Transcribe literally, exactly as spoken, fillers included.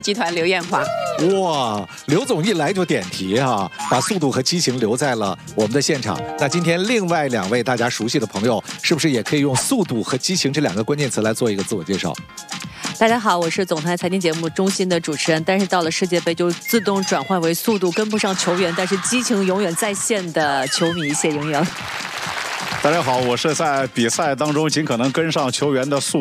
集团刘艳华。 哇，刘总一来就点题哈、啊，把速度和激情留在了我们的现场。那今天另外两位大家熟悉的朋友，是不是也可以用速度和激情这两个关键词来做一个自我介绍？ 大家好，我是总台财经节目中心的主持人，但是到了世界杯就自动转换为速度跟不上球员，但是激情永远在线的球迷谢莹莹。 大家好，我是在比赛当中尽可能跟上球员的速